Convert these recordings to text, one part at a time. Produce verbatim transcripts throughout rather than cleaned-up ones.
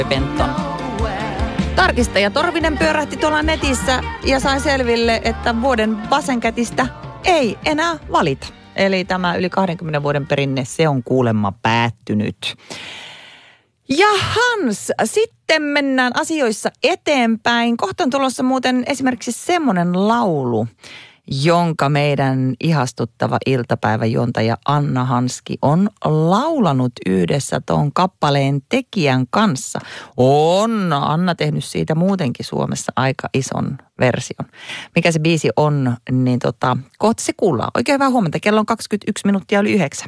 Benton. Tarkistaja Torvinen pyörähti tuolla netissä ja sai selville, että vuoden vasenkätistä ei enää valita. Eli tämä yli kahdenkymmenen vuoden perinne, se on kuulemma päättynyt. Ja Hans, sitten mennään asioissa eteenpäin. Kohta on tulossa muuten esimerkiksi semmoinen laulu, jonka meidän ihastuttava iltapäiväjuontaja Anna Hanski on laulanut yhdessä tuon kappaleen tekijän kanssa. On Anna tehnyt siitä muutenkin Suomessa aika ison version. Mikä se biisi on, niin tota, kohta se kuullaan. Oikein hyvää huomenta. Kello on kaksikymmentäyksi minuuttia yli yhdeksän.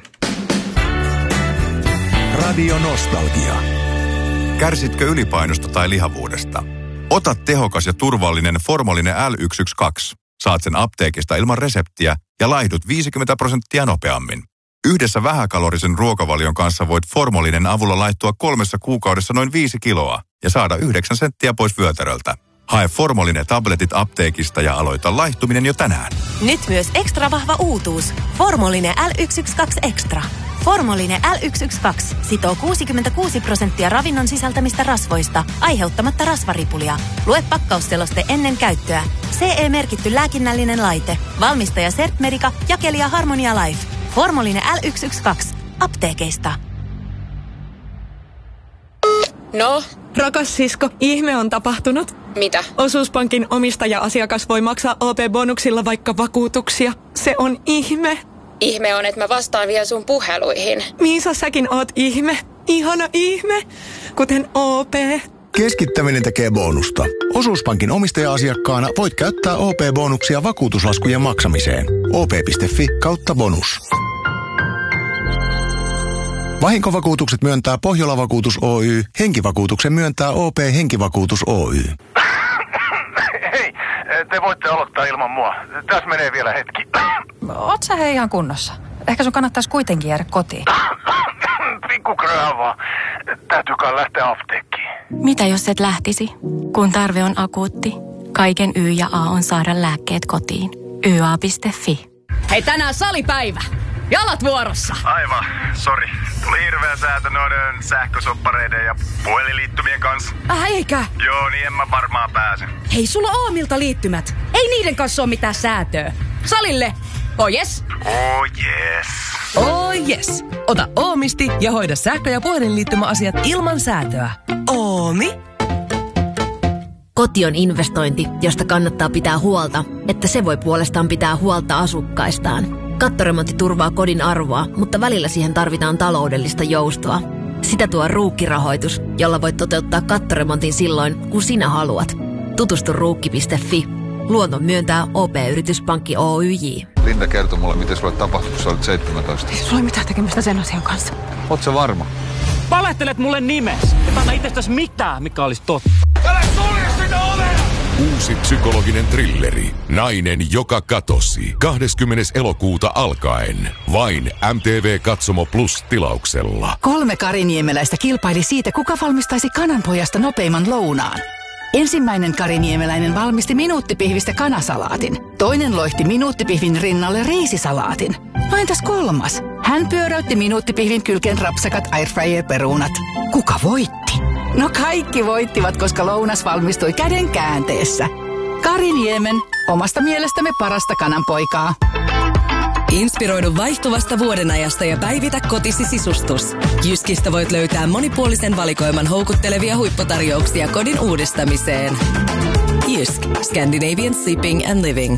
Radio Nostalgia. Kärsitkö ylipainosta tai lihavuudesta? Ota tehokas ja turvallinen Formolinen L yksi yksi kaksi. Saat sen apteekista ilman reseptiä ja laihdut viisikymmentä prosenttia nopeammin. Yhdessä vähäkalorisen ruokavalion kanssa voit Formolinen avulla laihtua kolmessa kuukaudessa noin viisi kiloa ja saada yhdeksän senttiä pois vyötäröltä. Hae Formolinen tabletit apteekista ja aloita laihtuminen jo tänään. Nyt myös ekstra vahva uutuus. Formolinen L yksi yksi kaksi Extra. Formolinen L yksi yksi kaksi sitoo kuusikymmentäkuusi prosenttia ravinnon sisältämistä rasvoista, aiheuttamatta rasvaripulia. Lue pakkausseloste ennen käyttöä. C E-merkitty lääkinnällinen laite. Valmistaja Sertmedica, jakelija Harmonia Life. Formolinen L yksi yksi kaksi. Apteekeista. No? Rakas sisko, ihme on tapahtunut. Mitä? Osuuspankin omistaja-asiakas voi maksaa O P-bonuksilla vaikka vakuutuksia. Se on ihme. Ihme on, että mä vastaan vielä sun puheluihin. Miisa, säkin oot ihme. Ihana ihme. Kuten O P. Keskittäminen tekee bonusta. Osuuspankin omistaja-asiakkaana voit käyttää O P-bonuksia vakuutuslaskujen maksamiseen. O P piste F I kautta bonus. Vahinkovakuutukset myöntää Pohjola-vakuutus Oy. Henkivakuutuksen myöntää O P Henkivakuutus Oy. Hei, te voitte aloittaa ilman mua. Tässä menee vielä hetki. Oot sä hei ihan kunnossa? Ehkä sun kannattaisi kuitenkin jäädä kotiin. Pikku kröhä vaan. Täytyykaan lähteä apteekkiin. Mitä jos et lähtisi? Kun tarve on akuutti, kaiken Y ja A on saada lääkkeet kotiin. y a piste f i. Hei, tänään salipäivä. Jalat vuorossa. Aivan, sori. Tuli hirveä säätö noiden sähkösoppareiden ja puhelinliittymien kanssa. Äh, eikä? Joo, niin en mä varmaan pääse. Hei, sulla on Oomilta liittymät. Ei niiden kanssa ole mitään säätöä. Salille. Oh yes. Oh yes. Oh yes. Ota Oomisti ja hoida sähkö- ja puhelinliittymäasiat ilman säätöä. Oomi. Koti on investointi, josta kannattaa pitää huolta, että se voi puolestaan pitää huolta asukkaistaan. Kattoremontti turvaa kodin arvoa, mutta välillä siihen tarvitaan taloudellista joustoa. Sitä tuo Ruukki-rahoitus, jolla voit toteuttaa kattoremontin silloin, kun sinä haluat. Tutustu ruukki piste f i. Luoton myöntää O P-yrityspankki Oyj. Linda kertoi mulle, miten sulle tapahtui, kun sä olit seitsemäntoista. Ei sulla ole mitään tekemistä sen asian kanssa. Oot sä varma? Valehtelet mulle nimes. Et anna itsestäsi mitään, mikä olisi totta. Älä sulje sitä ovea! Uusi psykologinen thrilleri. Nainen, joka katosi. kahdeskymmenes elokuuta alkaen. Vain M T V Katsomo Plus -tilauksella. Kolme kariniemeläistä kilpaili siitä, kuka valmistaisi kananpojasta nopeimman lounaan. Ensimmäinen kariniemeläinen valmisti minuuttipihvistä kanasalaatin. Toinen loihti minuuttipihvin rinnalle riisisalaatin. No entäs kolmas? Hän pyöräytti minuuttipihvin kylkeen rapsakat airfryer-perunat. Kuka voitti? No kaikki voittivat, koska lounas valmistui käden käänteessä. Kari Niemen, omasta mielestämme parasta kananpoikaa. Inspiroidu vaihtuvasta vuodenajasta ja päivitä kotisi sisustus. Jyskistä voit löytää monipuolisen valikoiman houkuttelevia huipputarjouksia kodin uudistamiseen. Jysk, Scandinavian Shipping and Living.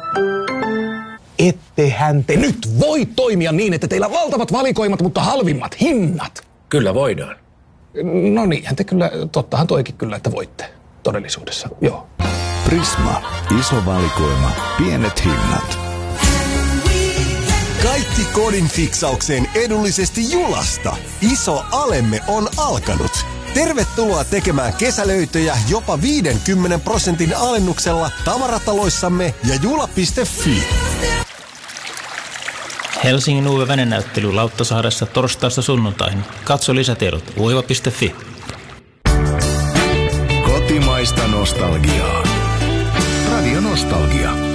Ettehän te nyt voi toimia niin, että teillä on valtavat valikoimat, mutta halvimmat hinnat. Kyllä voidaan. No niinhän te kyllä, tottahan toikin kyllä, että voitte todellisuudessa, joo. Prisma, iso valikoima, pienet hinnat. Kaikki kodin fiksaukseen edullisesti Julasta. Iso alemme on alkanut. Tervetuloa tekemään kesälöitöjä jopa viidenkymmenen prosentin alennuksella tavarataloissamme ja jula piste f i. Helsingin U V-venenäyttely Lauttasaaressa torstaista sunnuntaihin. Katso lisätiedot uiva piste f i. Kotimaista nostalgiaa. Radio Nostalgia.